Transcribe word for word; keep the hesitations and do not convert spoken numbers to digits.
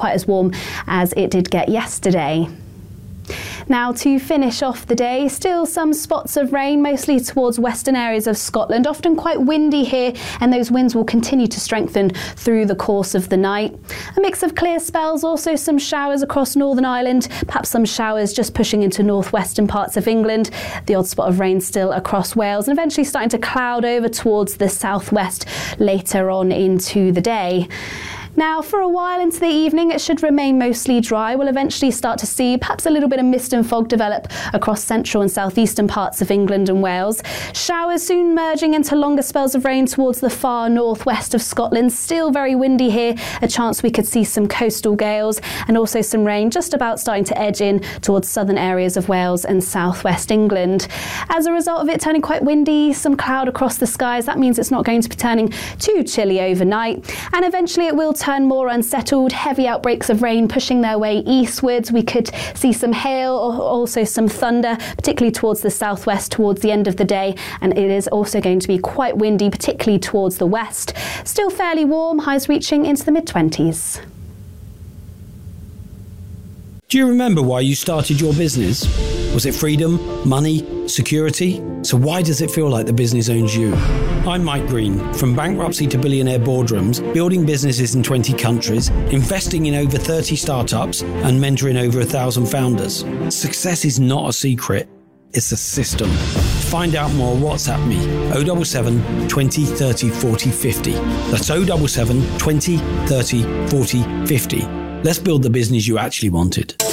quite as warm as it did get yesterday. Now, to finish off the day, still some spots of rain, mostly towards western areas of Scotland, often quite windy here, and those winds will continue to strengthen through the course of the night. A mix of clear spells, also some showers across Northern Ireland, perhaps some showers just pushing into northwestern parts of England, the odd spot of rain still across Wales, and eventually starting to cloud over towards the southwest later on into the day. Now, for a while into the evening, it should remain mostly dry. We'll eventually start to see perhaps a little bit of mist and fog develop across central and southeastern parts of England and Wales. Showers soon merging into longer spells of rain towards the far northwest of Scotland. Still very windy here, a chance we could see some coastal gales and also some rain just about starting to edge in towards southern areas of Wales and southwest England. As a result of it turning quite windy, some cloud across the skies, that means it's not going to be turning too chilly overnight, and eventually it will turn more unsettled, heavy outbreaks of rain pushing their way eastwards. We could see some hail or also some thunder, particularly towards the southwest towards the end of the day, and it is also going to be quite windy, particularly towards the west. Still fairly warm, highs reaching into the mid-twenties. Do you remember why you started your business? Was it freedom, money, security? So why does it feel like the business owns you? I'm Mike Green. From bankruptcy to billionaire boardrooms, building businesses in twenty countries, investing in over thirty startups, and mentoring over a thousand founders. Success is not a secret, it's a system. To find out more, WhatsApp me oh seven seven, twenty, thirty, forty, fifty. That's oh seven seven, twenty, thirty, forty, fifty. Let's build the business you actually wanted.